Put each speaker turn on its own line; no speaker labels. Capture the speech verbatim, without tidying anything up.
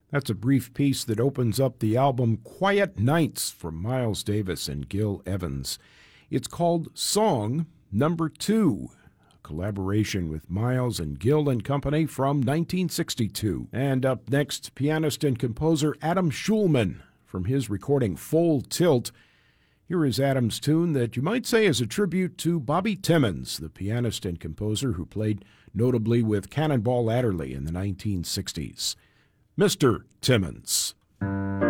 That's a brief piece that opens up the album Quiet Nights from Miles Davis and Gil Evans. It's called Song Number Two, a collaboration with Miles and Gil and Company from nineteen sixty-two. And up next, pianist and composer Adam Schulman from his recording Full Tilt. Here is Adam's tune that you might say is a tribute to Bobby Timmons, the pianist and composer who played notably with Cannonball Adderley in the nineteen sixties. Mister Timmons.